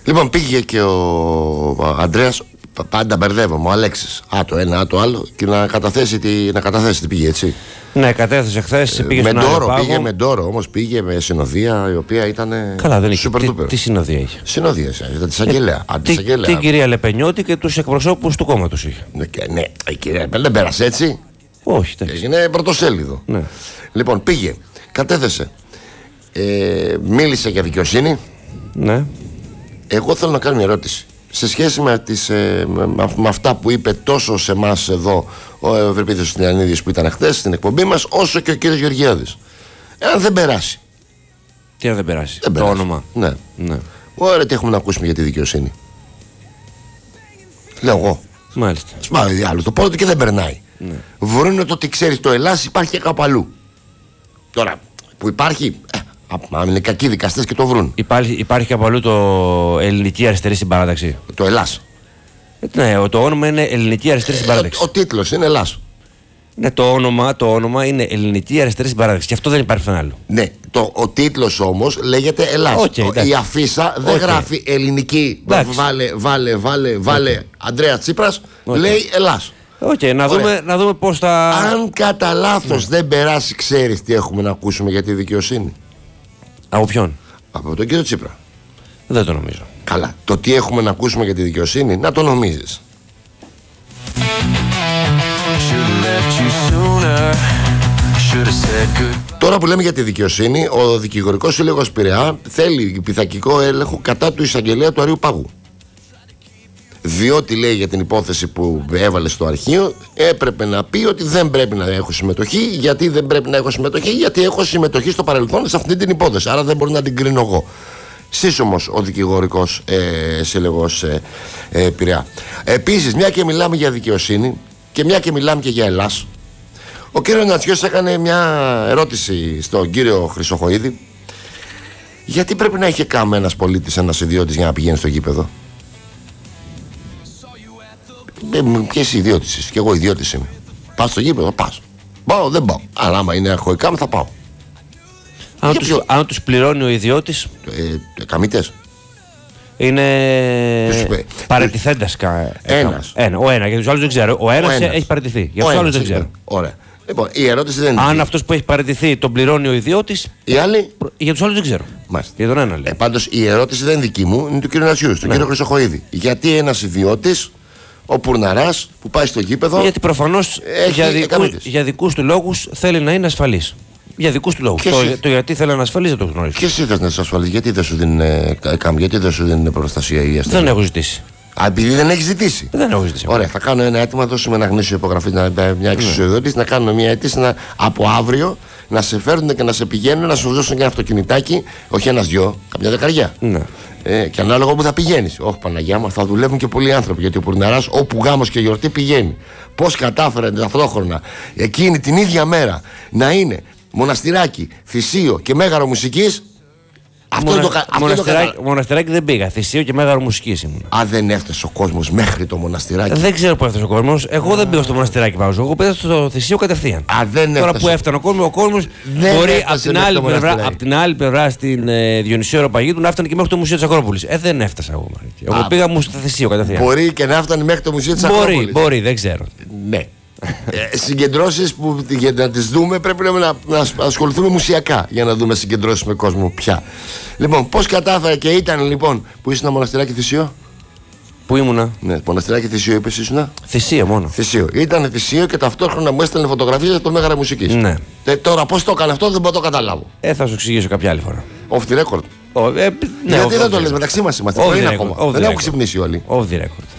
Λοιπόν, πήγε και ο Ανδρέας, πάντα μπερδεύομαι, ο Αλέξης. Το ένα, το άλλο, και να καταθέσει τι πήγε, έτσι. Ναι, κατέθεσε χθες. Πήγε πήγε με Ντόρο, όμως πήγε με συνοδεία η οποία ήταν. Καλά, δεν είχε. Super Τι συνοδεία είχε? Συνοδεία, ήταν τη Αγγελέα. Την κυρία Λεπενιώτη και τους εκπροσώπους του κόμματος είχε. Ναι, η κυρία δεν πέρασε έτσι. Όχι, είναι πρωτοσέλιδο. Ναι. Λοιπόν, πήγε, κατέθεσε. Μίλησε για δικαιοσύνη. Ναι. Εγώ θέλω να κάνω μια ερώτηση. Σε σχέση με αυτά που είπε τόσο σε εμάς εδώ ο Ευρυπίδης Στυλιανίδης που ήταν χθες στην εκπομπή μας, όσο και ο κύριος Γεωργιάδης. Εάν δεν περάσει. Τι αν δεν περάσει? Το όνομα. Ναι. Ωραία, τι έχουμε να ακούσουμε για τη δικαιοσύνη. Λέω εγώ. Μάλιστα. Σπάω διάλογο. Το πρώτο και δεν περνάει. Ναι. Βρούνε το ότι ξέρεις, το Ελλάς υπάρχει και κάπου αλλού. Τώρα που υπάρχει. Αν είναι κακοί δικαστές και το βρουν. Υπάρχει και από αλλού το Ελληνική Αριστερή Συμπαράταξη. Το Ελλάς. Ναι, το όνομα είναι Ελληνική Αριστερή Συμπαράταξη. Ο τίτλος είναι Ελλάς. Ναι, το όνομα είναι Ελληνική Αριστερή Συμπαράταξη. Και αυτό δεν υπάρχει πουθενά άλλο. Ναι, ο τίτλος όμως λέγεται Ελλάς. Η αφίσα δεν γράφει ελληνική. Βάλε Ανδρέα Τσίπρας. Λέει Ελλάς. Να δούμε πώς θα. Αν κατά λάθος δεν περάσει, ξέρεις τι έχουμε να ακούσουμε για τη δικαιοσύνη? Από ποιον? Από τον κύριο Τσίπρα. Δεν το νομίζω. Καλά. Το τι έχουμε να ακούσουμε για τη δικαιοσύνη, να το νομίζεις. Τώρα που λέμε για τη δικαιοσύνη, ο Δικηγορικός Σύλλογος Πειραιά θέλει πειθαρχικό έλεγχο κατά του εισαγγελέα του Αρείου Πάγου. Διότι λέει για την υπόθεση που έβαλε στο αρχείο, έπρεπε να πει ότι δεν πρέπει να έχω συμμετοχή. Γιατί δεν πρέπει να έχω συμμετοχή? Γιατί έχω συμμετοχή στο παρελθόν σε αυτή την υπόθεση. Άρα δεν μπορεί να την κρίνω εγώ. Σύσσωμος ο Δικηγορικός Σύλλογος Πειραιά. Επίσης, μια και μιλάμε για δικαιοσύνη και μια και μιλάμε και για Ελλάς, ο κύριος Νατσιός έκανε μια ερώτηση στον κύριο Χρυσοχοΐδη. Γιατί πρέπει να είχε κάμει ένας πολίτης, ένας ιδιώτης για να πηγαίνει στο γήπεδο? Ποιες ιδιώτης είσαι? Και εγώ ιδιώτης είμαι. Πας στο γήπεδο? Πας. Πάω, δεν πάω. Αλλά άμα είναι αρχοϊκά μου θα πάω. Αν τους πληρώνει ο ιδιώτης, καμίτες. Είναι παρατηθέντας ένας. Ο ένας, για τους άλλους δεν ξέρω. Ο ένας έχει παρατηθεί. Για τους άλλους δεν ξέρω. Ωραία. Λοιπόν, η ερώτηση δεν είναι. Αν αυτός που έχει παρατηθεί τον πληρώνει ο ιδιώτης, οι άλλοι. Για τους άλλους δεν ξέρω. Μάλιστα. Για τον ένα λέει. Πάντως η ερώτηση δεν είναι δική μου, είναι του κ. Νατσιού, του κ. Χρυσοχοΐδη. Γιατί ένας ιδιώτης, ο Πουρναράς που πάει στο γήπεδο. Γιατί προφανώς για δικούς του λόγους θέλει να είναι ασφαλής. Για δικούς του λόγους. Το γιατί θέλει να είναι ασφαλής δεν το γνωρίζω. Και εσύ θες να είσαι ασφαλής? Γιατί δεν σου δίνουν προστασία η αστυνομία? Δεν έχω ζητήσει. Επειδή δεν έχει ζητήσει. Δεν έχω ζητήσει. Ωραία, θα κάνω ένα αίτημα, δώσουμε ένα γνήσιο υπογραφή, μια εξουσιοδότηση, να κάνουμε μια αίτηση από αύριο να σε φέρνουν και να σε πηγαίνουν, να σου δώσουν και ένα αυτοκινητάκι, όχι ένας-δυο, καμιά δεκαριά. Ναι. Και ανάλογα που θα πηγαίνεις. Όχι, Παναγιά μου, θα δουλεύουν και πολλοί άνθρωποι. Γιατί ο Πουρναράς, όπου γάμος και γιορτή πηγαίνει. Πώς κατάφερε ταυτόχρονα εκείνη την ίδια μέρα να είναι μοναστηράκι, θυσίο και μέγαρο μουσικής? Μοναστηράκι δεν πήγα. Θυσίο και μέγαρο μουσικής ήμουν. Αν δεν έφτασε ο κόσμος μέχρι το μοναστηράκι. Δεν ξέρω πού έφτασε ο κόσμος. Εγώ δεν πήγα στο μοναστηράκι πάνω. Εγώ πήγα στο θυσίο κατευθείαν. Τώρα που έφτανε ο κόσμος μπορεί από την άλλη πλευρά στην Διονυσίου Αεροπαγήτου να έφτανε και μέχρι το Μουσείο της Ακρόπολης. Δεν έφτασα εγώ. Εγώ πήγα στο θυσίο κατευθείαν. Μπορεί και να έφτανε μέχρι το Μουσείο της Ακρόπολης. Μπορεί, δεν ξέρω. Ναι. Συγκεντρώσεις που για να τις δούμε πρέπει να ασχοληθούμε μουσιακά για να δούμε συγκεντρώσεις με κόσμο πια. Λοιπόν, πώς κατάφερε και ήταν λοιπόν που ήσουν μοναστηράκι θυσίο? Πού ήμουνα? Ναι, μοναστηράκι θυσίο είπες ήσουνα? Θυσίο μόνο. Θυσίο. Ήταν θυσίο και ταυτόχρονα μου έστελνε φωτογραφίες από το Μέγαρο Μουσικής. Ναι. Τώρα πώς το έκανε αυτό δεν μπορώ να το καταλάβω. Θα σου εξηγήσω κάποια άλλη φορά. Off the record. Γιατί δεν το λες, μεταξύ μας είμαστε. Δεν έχω ξυπνήσει όλοι. Off the record.